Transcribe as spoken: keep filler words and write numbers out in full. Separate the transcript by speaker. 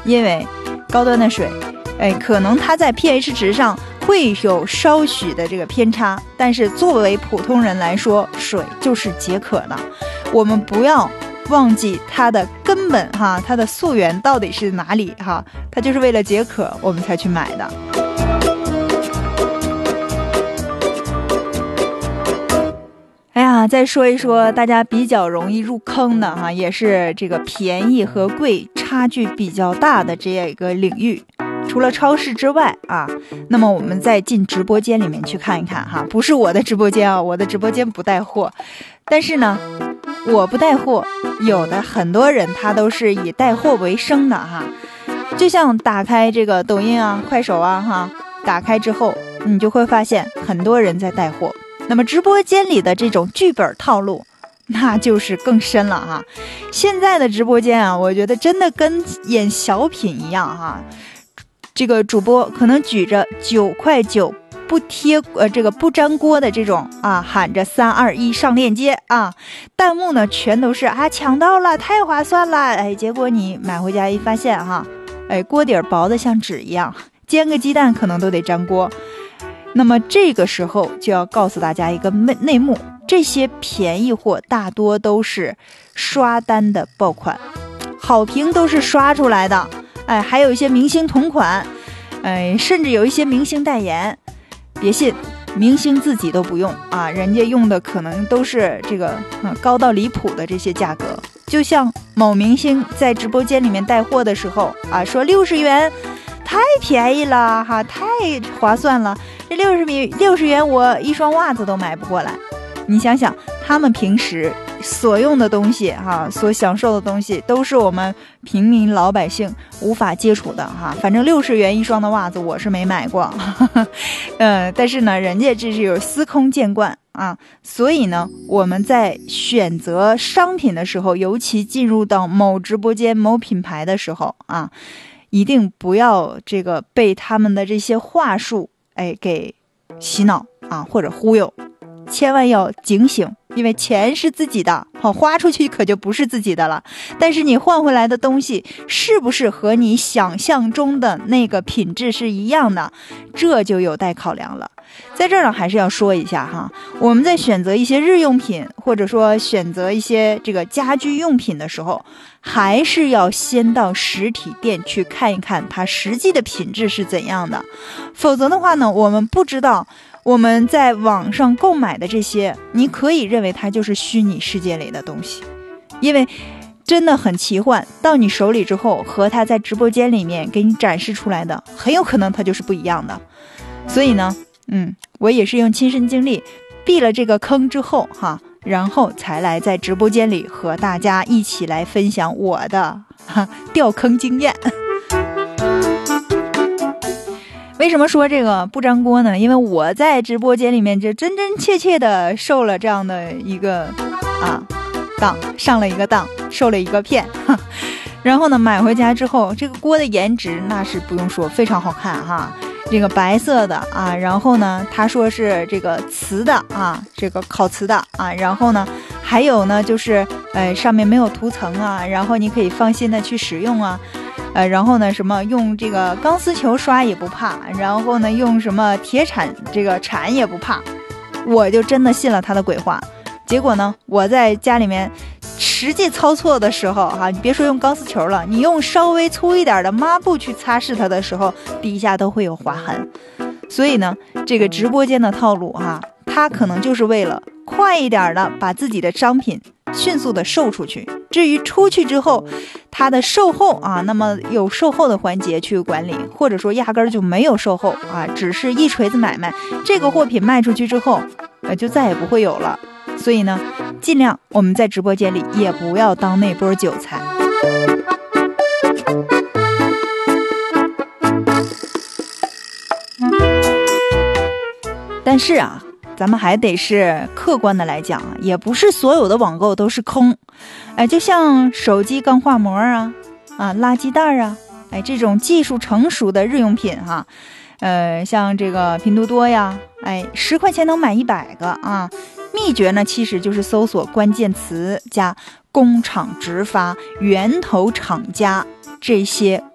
Speaker 1: 因为高端的水，哎，可能它在 pH 值上会有稍许的这个偏差，但是作为普通人来说，水就是解渴的。我们不要忘记它的根本哈，它的溯源到底是哪里哈？它就是为了解渴我们才去买的。哎呀，再说一说大家比较容易入坑的哈，也是这个便宜和贵差距比较大的这样一个领域。除了超市之外啊，那么我们再进直播间里面去看一看哈，不是我的直播间啊，我的直播间不带货，但是呢，我不带货，有的很多人他都是以带货为生的哈。就像打开这个抖音啊、快手啊哈，打开之后，你就会发现很多人在带货。那么直播间里的这种剧本套路，那就是更深了哈。现在的直播间啊，我觉得真的跟演小品一样哈。这个主播可能举着九块九不贴呃这个不粘锅的这种啊，喊着三二一上链接啊，弹幕呢全都是啊抢到了，太划算了，哎，结果你买回家一发现哈，哎锅底薄的像纸一样，煎个鸡蛋可能都得粘锅。那么这个时候就要告诉大家一个内幕，这些便宜货大多都是刷单的爆款，好评都是刷出来的，哎，还有一些明星同款，哎，甚至有一些明星代言。别信，明星自己都不用啊，人家用的可能都是这个、嗯、高到离谱的这些价格。就像某明星在直播间里面带货的时候啊，说六十元太便宜了哈，太划算了，这六十米六十元我一双袜子都买不过来。你想想，他们平时所用的东西哈，所享受的东西都是我们平民老百姓无法接触的哈。反正六十元一双的袜子我是没买过，嗯，但是呢，人家这是有司空见惯啊。所以呢，我们在选择商品的时候，尤其进入到某直播间、某品牌的时候啊，一定不要这个被他们的这些话术哎给洗脑啊，或者忽悠。千万要警醒，因为钱是自己的，好花出去可就不是自己的了。但是你换回来的东西是不是和你想象中的那个品质是一样的，这就有待考量了。在这儿呢，还是要说一下哈，我们在选择一些日用品，或者说选择一些这个家居用品的时候，还是要先到实体店去看一看它实际的品质是怎样的。否则的话呢，我们不知道我们在网上购买的这些，你可以认为它就是虚拟世界里的东西，因为真的很奇幻，到你手里之后和它在直播间里面给你展示出来的很有可能它就是不一样的。所以呢嗯，我也是用亲身经历避了这个坑之后哈，然后才来在直播间里和大家一起来分享我的哈掉坑经验。为什么说这个不粘锅呢？因为我在直播间里面就真真切切的受了这样的一个啊当，上了一个当，受了一个骗。然后呢，买回家之后，这个锅的颜值那是不用说，非常好看哈。这个白色的啊，然后呢，他说是这个瓷的啊，这个烤瓷的啊，然后呢，还有呢就是呃上面没有涂层啊，然后你可以放心的去使用啊。呃，然后呢，什么用这个钢丝球刷也不怕，然后呢，用什么铁铲这个铲也不怕，我就真的信了他的鬼话。结果呢，我在家里面实际操作的时候哈，你别说用钢丝球了，你用稍微粗一点的抹布去擦拭它的时候，底下都会有划痕。所以呢，这个直播间的套路哈，它可能就是为了快一点的把自己的商品迅速的售出去，至于出去之后它的售后啊，那么有售后的环节去管理，或者说压根儿就没有售后啊，只是一锤子买卖，这个货品卖出去之后呃，就再也不会有了。所以呢，尽量我们在直播间里也不要当那波韭菜。但是啊，咱们还得是客观的来讲，也不是所有的网购都是坑。哎，就像手机钢化膜啊，啊，垃圾袋啊，哎，这种技术成熟的日用品哈，呃，像这个拼多多呀，哎，十块钱能买一百个啊。秘诀呢，其实就是搜索关键词加工厂直发、源头厂家这些